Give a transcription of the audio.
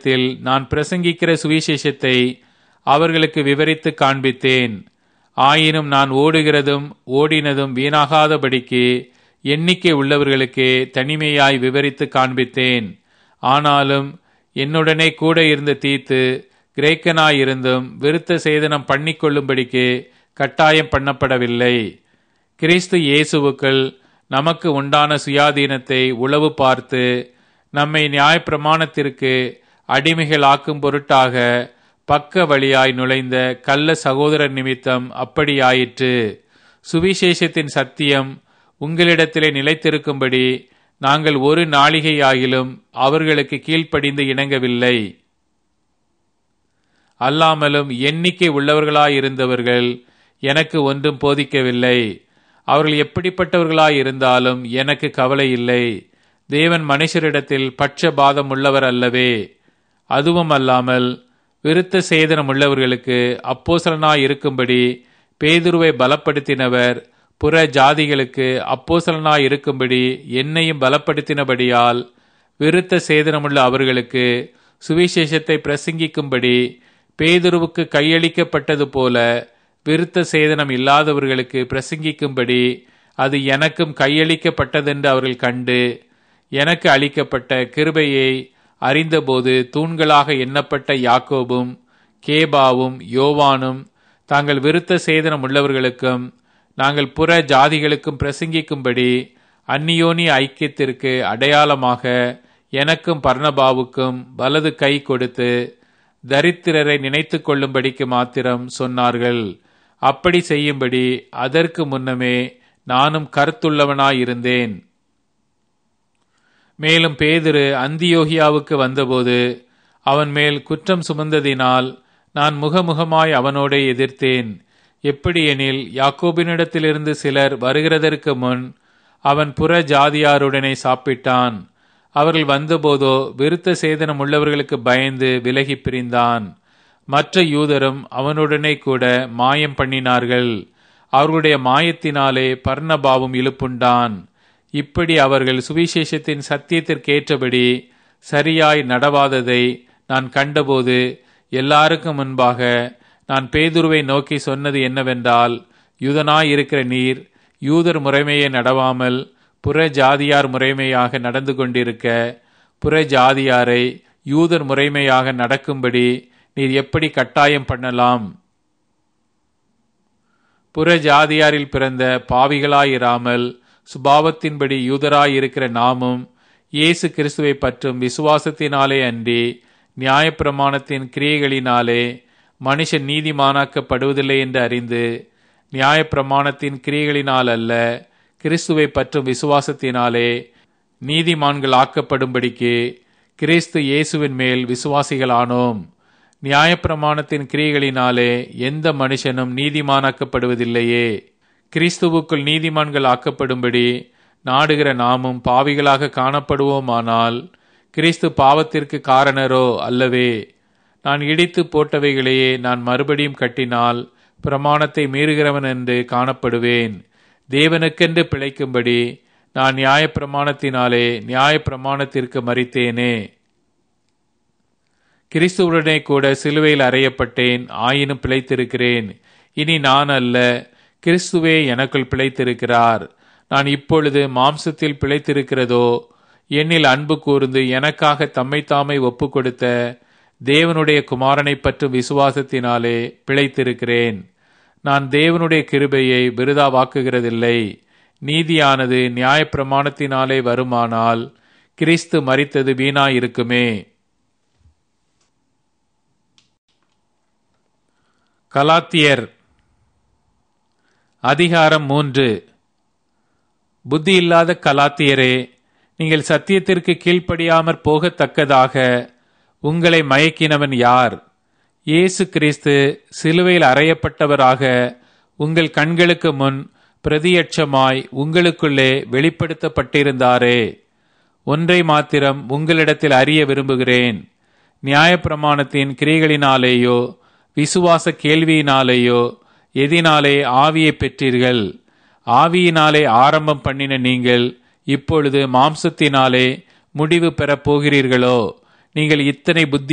நாமத்தினிடத்தில் நான் பிரசங்கிக்கிற சுவிசேஷத்தை அவர்களுக்கு விவரித்து காண்பித்தேன். ஆயினும் நான் ஓடுகிறதும் ஓடினதும் வீணாகாதபடிக்கு எண்ணிக்கை உள்ளவர்களுக்கே தனிமையாய் விவரித்து காண்பித்தேன். ஆனாலும் என்னுடனே கூட இருந்த தீத்து கிரேக்கனாயிருந்தும் விருத்த சேதனம் பண்ணிக்கொள்ளும்படிக்கு கட்டாயம் பண்ணப்படவில்லை. கிறிஸ்து இயேசுவுக்குள் நமக்கு உண்டான சுயாதீனத்தை உளவு பார்த்து நம்மை நியாயப்பிரமாணத்திற்கு அடிமைகளாக்கும் பொருட்டாக பக்க வழியாய் நுழைந்த கள்ள சகோதரர் நிமித்தம் அப்படியாயிற்று. சுவிசேஷத்தின் சத்தியம் உங்களிடத்திலே நிலைத்திருக்கும்படி நாங்கள் ஒரு நாளிகையாகிலும் அவர்களுக்கு கீழ்ப்படிந்து இணங்கவில்லை. அல்லாமலும் எண்ணிக்கை உள்ளவர்களாயிருந்தவர்கள் எனக்கு ஒன்றும் போதிக்கவில்லை. அவர்கள் எப்படிப்பட்டவர்களாயிருந்தாலும் எனக்கு கவலை இல்லை. தேவன் மனுஷரிடத்தில் பட்சபாதம் உள்ளவர் அல்லவே. அதுவும் அல்லாமல் விருத்த சேதனம் உள்ளவர்களுக்கு அப்போஸ்தலனாயிருக்கும்படி பேதுருவை பலப்படுத்தினவர் புற ஜாதிகளுக்கு அப்போஸ்தலனாயிருக்கும்படி என்னையும் பலப்படுத்தினபடியால் விருத்த சேதனமுள்ள அவர்களுக்கு சுவிசேஷத்தை பிரசங்கிக்கும்படி பேதுருவுக்கு கையளிக்கப்பட்டது போல விருத்த சேதனம் இல்லாதவர்களுக்கு பிரசங்கிக்கும்படி அது எனக்கும் கையளிக்கப்பட்டதென்று அவர்கள் கண்டு எனக்கு அளிக்கப்பட்ட கிருபையை அறிந்தபோது தூண்களாக எண்ணப்பட்ட யாக்கோபும் கேபாவும் யோவானும் தாங்கள் விருத்த சேதனம் உள்ளவர்களுக்கும் நாங்கள் புற ஜாதிகளுக்கும் பிரசங்கிக்கும்படி அந்நியோனி ஐக்கியத்திற்கு அடையாளமாக எனக்கும் பர்னபாவுக்கும் வலது கை கொடுத்து தரித்திரரை நினைத்து கொள்ளும்படிக்கு மாத்திரம் சொன்னார்கள். அப்படி செய்யும்படி அதற்கு முன்னமே நானும் கருத்துள்ளவனாயிருந்தேன். மேலும் பேதுரு அந்தியோகியாவுக்கு வந்தபோது அவன் மேல் குற்றம் சுமந்ததினால் நான் முகமுகமாய் அவனோடே எதிர்த்தேன். எப்படியெனில் யாக்கோபினிடத்திலிருந்து சிலர் வருகிறதற்கு முன் அவன் புற ஜாதியாருடனே சாப்பிட்டான். அவர்கள் வந்தபோதோ விருத்த சேதனம் உள்ளவர்களுக்கு பயந்து விலகி பிரிந்தான். மற்ற யூதரும் அவனுடனே கூட மாயம் பண்ணினார்கள். அவர்களுடைய மாயத்தினாலே பர்னபாவும் இழுப்புண்டான். இப்படி அவர்கள் சுவிசேஷத்தின் சத்தியத்திற்கேற்றபடி சரியாய் நடவாததை நான் கண்டபோது எல்லாருக்கும் முன்பாக நான் பேதுருவை நோக்கி சொன்னது என்னவென்றால், யூதனாயிருக்கிற நீர் யூதர் முறைமையை நடவாமல் புற ஜாதியார் முறைமையாக நடந்து கொண்டிருக்க புற ஜாதியாரை யூதர் முறைமையாக நடக்கும்படி நீர் எப்படி கட்டாயம் பண்ணலாம்? புற ஜாதியாரில் பிறந்த பாவிகளாயிராமல் சுபாவத்தின்படி யூதராயிருக்கிற நாமும் இயேசு கிறிஸ்துவை பற்றும் விசுவாசத்தினாலே அன்றி நியாயப்பிரமாணத்தின் கிரியைகளினாலே மனுஷன் நீதிமானாக்கப்படுவதில்லை என்று அறிந்து நியாயப்பிரமாணத்தின் கிரியைகளினால் அல்ல கிறிஸ்துவை பற்றும் விசுவாசத்தினாலே நீதிமான்கள் ஆக்கப்படும்படிக்கு கிறிஸ்து இயேசுவின் மேல் விசுவாசிகளானோம். நியாயப்பிரமாணத்தின் கிரியைகளினாலே எந்த மனுஷனும் நீதிமானாக்கப்படுவதில்லையே. கிறிஸ்துவுக்குள் நீதிமான்கள் ஆக்கப்படும்படி நாடுகிற நாமும் பாவிகளாக காணப்படுவோமானால் கிறிஸ்து பாவத்திற்கு காரணரோ அல்லவே. நான் இடித்து போட்டவைகளையே நான் மறுபடியும் கட்டினால் பிரமாணத்தை மீறுகிறவன் என்று காணப்படுவேன். தேவனுக்கென்று பிழைக்கும்படி நான் நியாயப்பிரமாணத்தினாலே நியாயப்பிரமாணத்திற்கு மரித்தேனே. கிறிஸ்துவுடனே கூட சிலுவையில் அறையப்பட்டேன், ஆயினும் பிழைத்திருக்கிறேன். இனி நான் அல்ல, கிறிஸ்துவே எனக்குள் பிழைத்திருக்கிறார். நான் இப்பொழுது மாம்சத்தில் பிழைத்திருக்கிறதோ என்னில் அன்பு கூர்ந்து எனக்காக தம்மைத்தாமை ஒப்பு கொடுத்த தேவனுடைய குமாரனை பற்றும் விசுவாசத்தினாலே பிழைத்திருக்கிறேன். நான் தேவனுடைய கிருபையை விருதாவாக்குகிறதில்லை. நீதியானது நியாயப்பிரமாணத்தினாலே வருமானால் கிறிஸ்து மரித்தது வீணாயிருக்குமே. கலாத்தியர் அதிகாரம் 3. புத்தியில்லாத கலாத்தியரே, நீங்கள் சத்தியத்திற்கு கீழ்ப்படியாமற் போகத்தக்கதாக உங்களை மயக்கினவன் யார்? இயேசு கிறிஸ்து சிலுவையில் அறையப்பட்டவராக உங்கள் கண்களுக்கு முன் பிரதியட்சமாய் உங்களுக்குள்ளே வெளிப்படுத்தப்பட்டிருந்தாரே. ஒன்றை மாத்திரம் உங்களிடத்தில் அறிய விரும்புகிறேன். நியாயப்பிரமாணத்தின் கிரியைகளினாலேயோ விசுவாச கேள்வியினாலேயோ எதினாலே ஆவியை பெற்றீர்கள்? ஆவியினாலே ஆரம்பம் பண்ணின நீங்கள் இப்பொழுது மாம்சத்தினாலே முடிவு பெறப் போகிறீர்களோ? நீங்கள் இத்தனை புத்தி